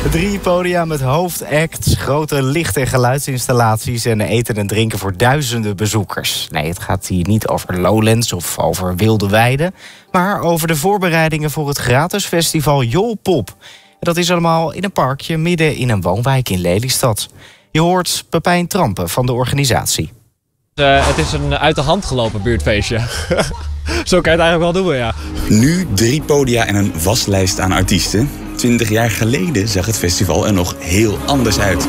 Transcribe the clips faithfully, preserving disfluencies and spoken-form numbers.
Drie podia met hoofdacts, grote licht- en geluidsinstallaties en eten en drinken voor duizenden bezoekers. Nee, het gaat hier niet over Lowlands of over wilde weiden, maar over de voorbereidingen voor het gratis festival Jolpop. En dat is allemaal in een parkje midden in een woonwijk in Lelystad. Je hoort Pepijn Trampen van de organisatie. Uh, het is een uit de hand gelopen buurtfeestje. Zo kan je het eigenlijk wel doen, ja. Nu drie podia en een waslijst aan artiesten. Twintig jaar geleden zag het festival er nog heel anders uit.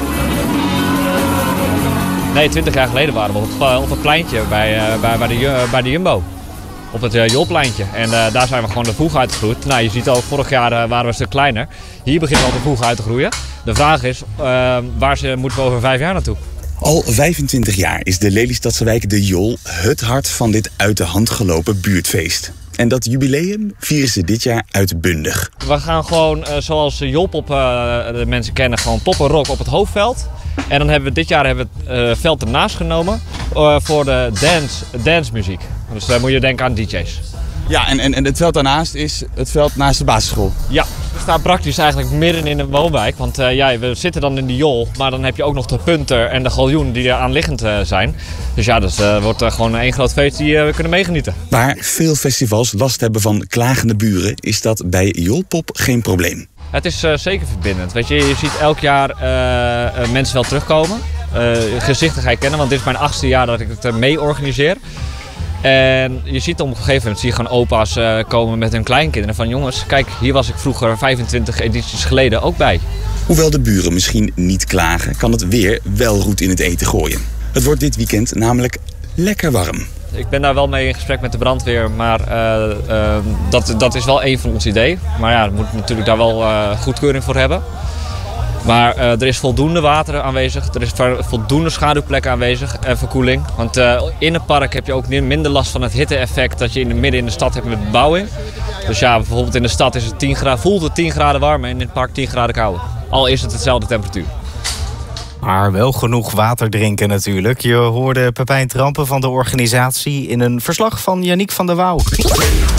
Nee, twintig jaar geleden waren we op, op een pleintje bij, uh, bij, bij, de, bij de Jumbo. Op het uh, Jolpleintje. En uh, daar zijn we gewoon de voeg uitgegroeid. Nou, je ziet al, vorig jaar uh, waren we een stuk kleiner. Hier beginnen we al de voeg uit te groeien. De vraag is, uh, waar ze, moeten we over vijf jaar naartoe? Al vijfentwintig jaar is de Lelystadse wijk De Jol het hart van dit uit de hand gelopen buurtfeest. En dat jubileum vieren ze dit jaar uitbundig. We gaan gewoon, uh, zoals Jolpop uh, de mensen kennen, gewoon pop en rock op het hoofdveld. En dan hebben we dit jaar hebben we het uh, veld ernaast genomen uh, voor de dance, dance muziek. Dus dan uh, moet je denken aan D J's. Ja, en, en, en het veld daarnaast is het veld naast de basisschool. Ja, we staan praktisch eigenlijk midden in een woonwijk. Want uh, ja, we zitten dan in de Jol, maar dan heb je ook nog de Punter en de Galjoen die er aanliggend uh, zijn. Dus ja, dat uh, wordt uh, gewoon één groot feest die uh, we kunnen meegenieten. Waar veel festivals last hebben van klagende buren, is dat bij Jolpop geen probleem. Het is uh, zeker verbindend. Weet je, je ziet elk jaar uh, uh, mensen wel terugkomen. Uh, gezichten ga je kennen, want dit is mijn achtste jaar dat ik het uh, mee organiseer. En je ziet op een gegeven moment zie je gewoon opa's uh, komen met hun kleinkinderen van jongens, kijk, hier was ik vroeger vijfentwintig edities geleden ook bij. Hoewel de buren misschien niet klagen, kan het weer wel roet in het eten gooien. Het wordt dit weekend namelijk lekker warm. Ik ben daar wel mee in gesprek met de brandweer, maar uh, uh, dat, dat is wel een van ons idee. Maar ja, er moet natuurlijk daar wel uh, goedkeuring voor hebben. Maar uh, er is voldoende water aanwezig, er is voldoende schaduwplekken aanwezig en verkoeling. Want uh, in het park heb je ook minder last van het hitte-effect dat je in de midden in de stad hebt met bebouwing. Dus ja, bijvoorbeeld in de stad is het tien graden, voelt het tien graden warm en in het park tien graden kouder. Al is het hetzelfde temperatuur. Maar wel genoeg water drinken natuurlijk. Je hoorde Pepijn Trampen van de organisatie in een verslag van Yannick van der Wouw.